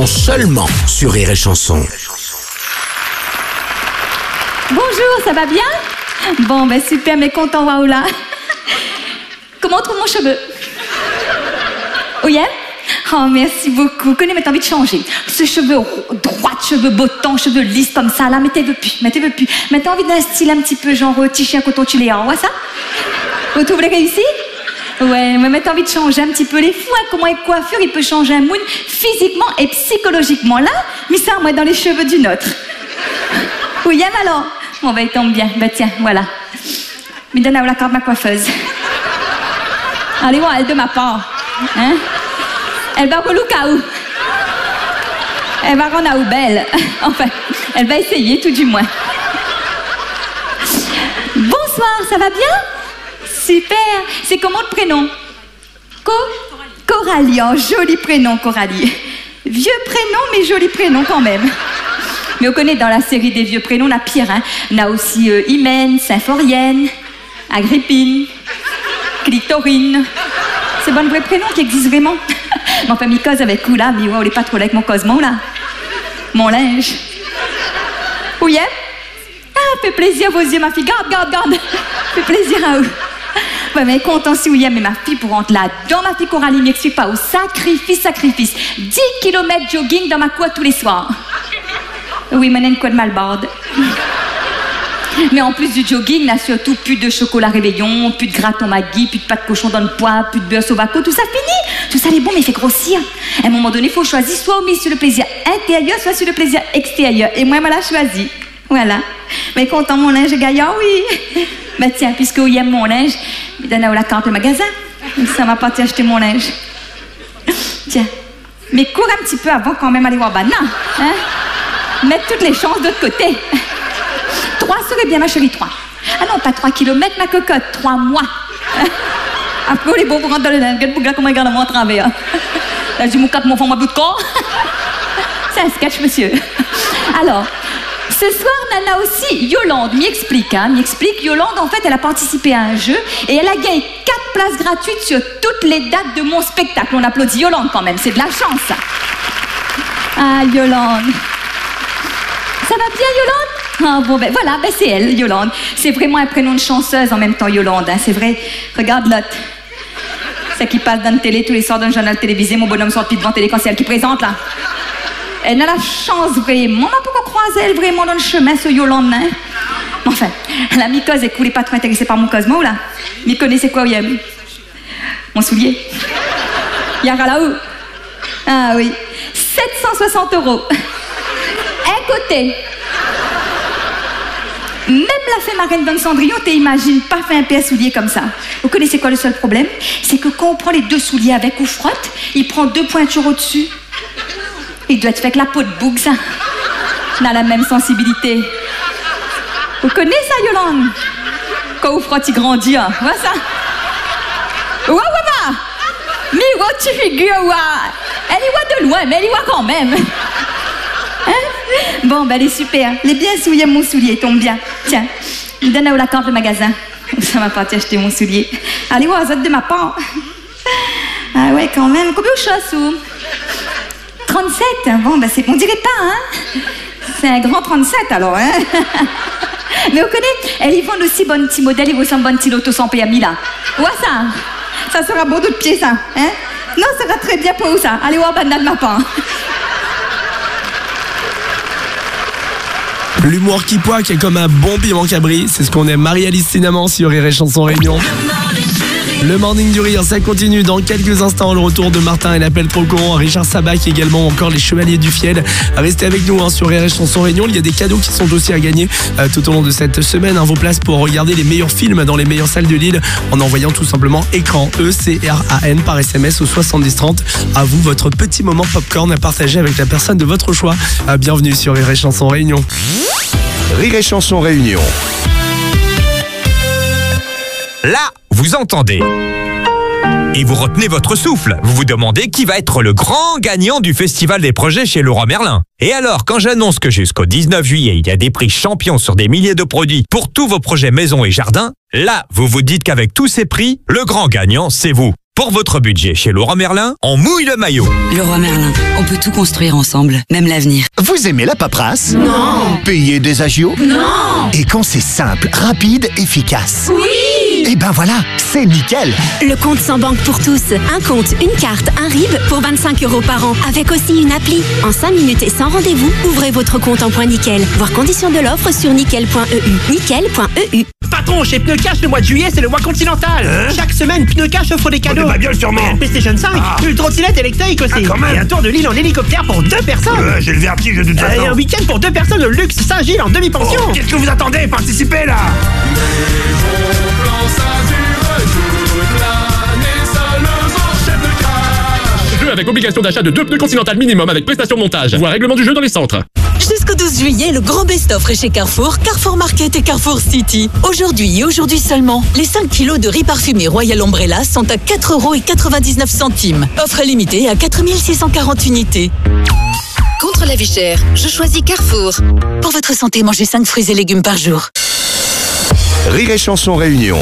Chanson seulement sur Rire et Chanson. Bonjour, ça va bien? Bon, ben super, mais content, waouh là. Comment on trouve mon cheveu? Oui, hein? Oh, merci beaucoup. Connais, mais t'as envie de changer. Ce cheveu droit, cheveux bottants, cheveux lisses comme ça, là, mais t'es veux plus. Mais t'as envie d'un style un petit peu genre t-shirt coton tuléa, ouais ça? Vous trouvez réussi? Ouais, mais t'as envie de changer un petit peu les fous, hein? Comment une coiffure, il peut changer un mood physiquement et psychologiquement. Là, mais ça, moi, dans les cheveux d'une autre. Oui, hein, alors? Bon, ben, il tombe bien. Ben, tiens, voilà. Me donne la carte de ma coiffeuse. Allez, voir, elle de ma part. Hein? Elle va au Lucao. Elle va rendre à belle. Enfin, elle va essayer, tout du moins. Bonsoir, ça va bien? Super. C'est comment le prénom? Coralie. Oh, joli prénom, Coralie. Vieux prénom, mais joli prénom quand même. Mais on connaît dans la série des vieux prénoms, on a pire, hein. On a aussi Hymen, Symphorienne, Agrippine, Clitorine. C'est bon, vrai prénom qui existe vraiment. Mais enfin, mi cause avec où là? Mais ouais, on est pas trop là avec mon cosmo là. Mon linge. Oui, hein? Ah, fait plaisir vos yeux, ma fille. Garde. Fait plaisir à vous. Ouais, mais content si oui, mais ma fille pour rentrer là-dedans, ma fille Coralie m'explique pas au sacrifice. 10 km jogging dans ma cour tous les soirs. Oui, mais une quoi de malbarde. Mais en plus du jogging, là, surtout plus de chocolat réveillon, plus de gratin Maggi, plus de pâte de cochon dans le poids, plus de beurre sovaco, tout ça fini. Tout ça, les bon, mais il fait grossir. À un moment donné, il faut choisir soit on met sur le plaisir intérieur, soit sur le plaisir extérieur. Et moi, l'a choisi. Voilà. Mais content mon linge gaillard, oui. Ben tiens, puisque vous aime mon linge, il donne la carte au magasin. Ça m'a parti acheter mon linge. Tiens. Mais cours un petit peu avant quand même aller voir Banana. Hein? Mettre toutes les chances de l'autre côté. 3 serait bien, ma chérie, 3. Ah non, pas 3 kilomètres, ma cocotte, 3 mois. Après, les beaux pour rentrer dans le linge, regarde pour comment il regarde moi en travers. Là, j'ai mon 4 mon fond, ma bout de corps. C'est un sketch, monsieur. Alors, ce soir, Nana aussi, Yolande m'y explique. Yolande, en fait, elle a participé à un jeu et elle a gagné 4 places gratuites sur toutes les dates de mon spectacle. On applaudit Yolande quand même, c'est de la chance, ça. Ah, Yolande. Ça va bien, Yolande? Ah bon, ben voilà, ben c'est elle, Yolande. C'est vraiment un prénom de chanceuse en même temps, Yolande, hein, c'est vrai. Regarde l'autre. C'est qui passe dans la télé tous les soirs dans le journal télévisé, mon bonhomme sorti devant télé quand c'est elle qui présente, là. Elle a la chance, vraiment. On pourquoi croiser elle vraiment dans le chemin, ce Yolande, hein? Enfin, la mycose, elle coulait pas trop intéressée par mon cosmo, là. Mais connaissez quoi, oui, mon soulier. Yara là-haut. Ah oui. 760 €. Un côté. Même la fée marraine Don Cendrillon, t'imagines pas faire un paire soulier comme ça. Vous connaissez quoi le seul problème? C'est que quand on prend les 2 souliers avec ou frotte, il prend 2 pointures au-dessus. Il doit être fait avec la peau de bouc, ça. On a la même sensibilité. Vous connaissez ça, Yolande? Quand vous frotte, il grandit, hein. Vois ça? Ouah, mais what tu figures, ouah. Elle y voit de loin, mais elle y voit quand même. Hein? Bon, ben elle est super. Elle est bien souillée, mon soulier, tombe bien. Tiens, il donne la carte de magasin. Ça m'a pas acheter mon soulier. Allez, voir ça de ma part. Ah ouais, quand même. Combien de choses, ou 37. Bon, ben c'est... On dirait pas, hein? C'est un grand 37, alors, hein? Mais vous connaissez, elles y vendent aussi bon petit modèle, ils vous semblent bon petit loto sans PMI, là. Ouais, ça. Ça sera beau de pied, ça. Hein? Non, ça sera très bien pour vous, ça. Allez, voir Banana de ma part. L'humour qui pointe est comme un bon piment cabri, c'est ce qu'on aime. Marie-Alice Cinnamon sur Rire et Chanson Réunion. Le morning du rire, ça continue dans quelques instants. Le retour de Martin et l'appel trop con, Richard Sabac également, encore les Chevaliers du Fiel. Restez avec nous sur Rire et Chanson Réunion. Il y a des cadeaux qui sont aussi à gagner tout au long de cette semaine. Vos places pour regarder les meilleurs films dans les meilleures salles de Lille en envoyant tout simplement écran ECRAN par SMS au 7030. À vous, votre petit moment popcorn à partager avec la personne de votre choix. Bienvenue sur Rire et Chanson Réunion. Rire et Chanson Réunion. Là, vous entendez. Et vous retenez votre souffle. Vous vous demandez qui va être le grand gagnant du Festival des projets chez Leroy Merlin. Et alors, quand j'annonce que jusqu'au 19 juillet, il y a des prix champions sur des milliers de produits pour tous vos projets maison et jardin, là, vous vous dites qu'avec tous ces prix, le grand gagnant, c'est vous. Pour votre budget chez Leroy Merlin, on mouille le maillot. Leroy Merlin, on peut tout construire ensemble, même l'avenir. Vous aimez la paperasse? Non. Payer des agios? Non. Et quand c'est simple, rapide, efficace? Oui. Et ben voilà, c'est nickel. Le compte sans banque pour tous. Un compte, une carte, un RIB pour 25 € par an. Avec aussi une appli. En 5 minutes et sans rendez-vous, ouvrez votre compte en point nickel. Voir conditions de l'offre sur nickel.eu. Nickel.eu. Patron, chez Pneu Cash, le mois de juillet, c'est le mois continental. Chaque semaine, Pneu Cash offre des cadeaux. Ma gueule sûrement. PlayStation 5, une trottinette électrique aussi. Quand même. Et un tour de l'île en hélicoptère pour 2 personnes. J'ai le vertige de toute façon. Et un week-end pour 2 personnes au luxe Saint-Gilles en demi-pension. Oh, qu'est-ce que vous attendez? Participez là. Jeu avec obligation d'achat de 2 pneus Continental minimum avec prestation de montage. Voir règlement du jeu dans les centres. Jusqu'au 12 juillet, le grand best-of est chez Carrefour, Carrefour Market et Carrefour City. Aujourd'hui et aujourd'hui seulement, les 5 kilos de riz parfumé Royal Umbrella sont à 4,99 €. Offre limitée à 4640 unités. Contre la vie chère, je choisis Carrefour. Pour votre santé, mangez 5 fruits et légumes par jour. Rire et Chanson Réunion.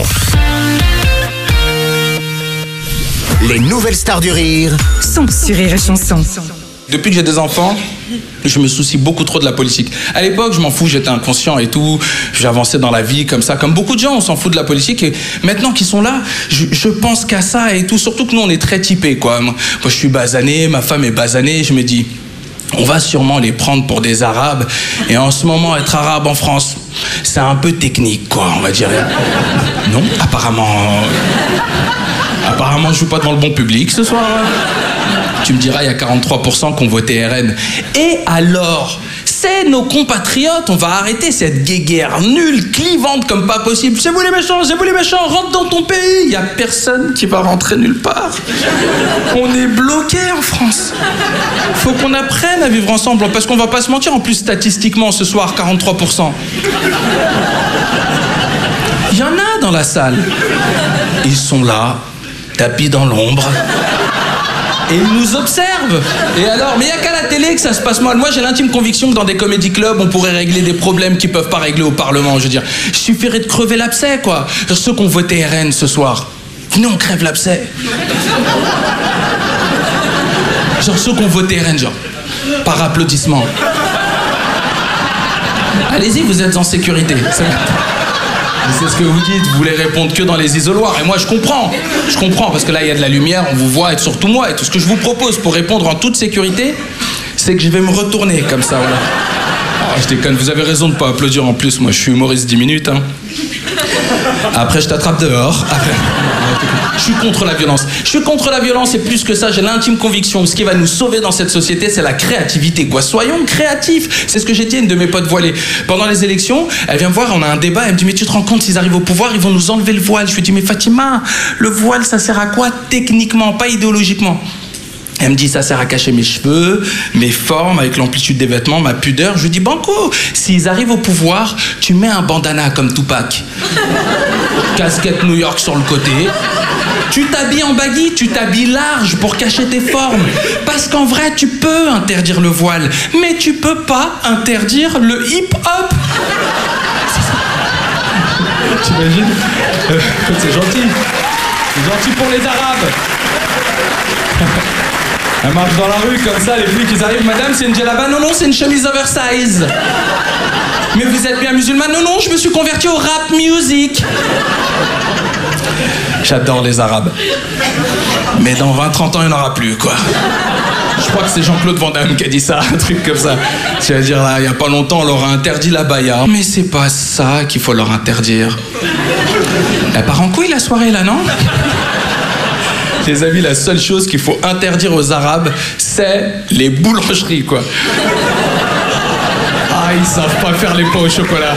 Les nouvelles stars du rire sont sur Rire et Chanson. Depuis que j'ai des enfants, je me soucie beaucoup trop de la politique. À l'époque, je m'en fous, j'étais inconscient et tout. J'avançais dans la vie comme ça, comme beaucoup de gens, on s'en fout de la politique. Et maintenant qu'ils sont là, je pense qu'à ça et tout. Surtout que nous, on est très typés, quoi. Moi, je suis basané, ma femme est basanée. Je me dis, on va sûrement les prendre pour des Arabes. Et en ce moment, être arabe en France, c'est un peu technique, quoi, on va dire. Non, apparemment, je joue pas devant le bon public ce soir. Tu me diras, il y a 43% qui ont voté RN. Et alors, c'est nos compatriotes, on va arrêter cette guéguerre nulle, clivante comme pas possible. C'est vous les méchants, rentre dans ton pays. Il y a personne qui va rentrer nulle part. On est bloqués en France. Faut qu'on apprenne à vivre ensemble, parce qu'on va pas se mentir, en plus statistiquement ce soir, 43%. Il y en a dans la salle. Ils sont là, tapis dans l'ombre. Et ils nous observent. Et alors, mais il n'y a qu'à la télé que ça se passe mal. Moi, j'ai l'intime conviction que dans des comédie clubs, on pourrait régler des problèmes qu'ils peuvent pas régler au Parlement. Je veux dire, il suffirait de crever l'abcès, quoi. Ceux qui ont voté RN ce soir, venez, on crève l'abcès. Genre ceux qui ont voté RN, genre, par applaudissement. Allez-y, vous êtes en sécurité. C'est ce que vous dites, vous voulez répondre que dans les isoloirs. Et moi, je comprends, parce que là, il y a de la lumière, on vous voit, et surtout moi. Et tout ce que je vous propose pour répondre en toute sécurité, c'est que je vais me retourner comme ça, voilà. Oh, je déconne, vous avez raison de pas applaudir en plus. Moi, je suis humoriste 10 minutes, hein. Après, je t'attrape dehors. Après... Je suis contre la violence. Je suis contre la violence et plus que ça, j'ai l'intime conviction que ce qui va nous sauver dans cette société, c'est la créativité, quoi. Soyons créatifs. C'est ce que j'ai dit à une de mes potes voilées. Pendant les élections, elle vient me voir, on a un débat, elle me dit, mais tu te rends compte, s'ils arrivent au pouvoir, ils vont nous enlever le voile. Je lui dis, mais Fatima, le voile, ça sert à quoi techniquement, pas idéologiquement? Elle me dit, ça sert à cacher mes cheveux, mes formes, avec l'amplitude des vêtements, ma pudeur. Je lui dis, banco, s'ils arrivent au pouvoir, tu mets un bandana comme Tupac. Casquette New York sur le côté. Tu t'habilles en baggy, tu t'habilles large pour cacher tes formes. Parce qu'en vrai, tu peux interdire le voile, mais tu peux pas interdire le hip-hop. T'imagines? C'est gentil. C'est gentil pour les Arabes. Elle marche dans la rue comme ça, les flics ils arrivent, madame c'est une djellaba, non non c'est une chemise oversize. Mais vous êtes bien musulmane? Non non, je me suis converti au rap music. J'adore les Arabes. Mais dans 20-30 ans il n'y en aura plus, quoi. Je crois que c'est Jean-Claude Van Damme qui a dit ça, un truc comme ça. C'est-à-dire là, il n'y a pas longtemps on leur a interdit la baya. Mais c'est pas ça qu'il faut leur interdire. Elle part en couille la soirée là, non? Les amis, la seule chose qu'il faut interdire aux Arabes, c'est les boulangeries, quoi. Ah, ils savent pas faire les pains au chocolat.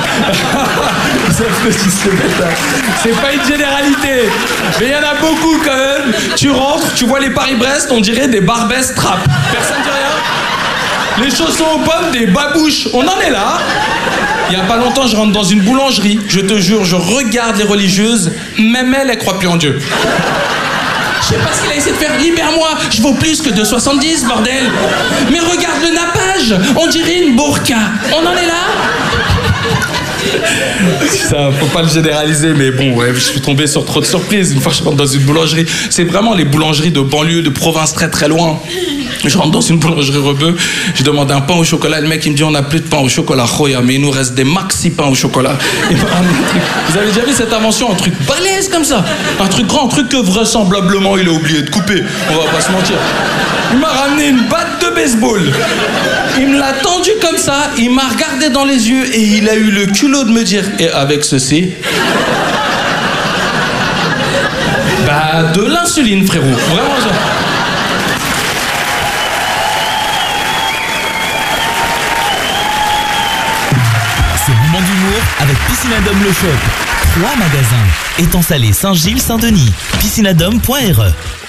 C'est pas une généralité, mais il y en a beaucoup quand même. Tu rentres, tu vois les Paris-Brest, on dirait des Barbès Trap. Personne dit rien. Les chaussons aux pommes, des babouches. On en est là. Il y a pas longtemps, je rentre dans une boulangerie. Je te jure, je regarde les religieuses. Même elles croient plus en Dieu. Je sais pas ce qu'il a essayé de faire. Libère-moi, je vaux plus que 2,70, bordel. Mais regarde le nappage, on dirait une burqa. On en est là. Ça, faut pas le généraliser, mais bon, ouais, je suis tombé sur trop de surprises. Une fois, je rentre dans une boulangerie. C'est vraiment les boulangeries de banlieue, de province, très très loin. Je rentre dans une boulangerie Rebeu, je demande un pain au chocolat. Le mec, il me dit, on n'a plus de pain au chocolat, Khoya, mais il nous reste des maxi pains au chocolat. Vous avez déjà vu cette invention? Un truc balèze comme ça. Un truc grand, un truc que vraisemblablement il a oublié de couper. On va pas se mentir. Il m'a ramené une batte de baseball. Il me l'a tendu comme ça, il m'a regardé dans les yeux et il a eu le culot de me dire, et avec ceci... Bah, de l'insuline, frérot. Vraiment, ça. C'est le moment d'humour avec Piscinadome le Shop. 3 magasins. Étang Salé, Saint-Gilles, Saint-Denis. Piscinadome.re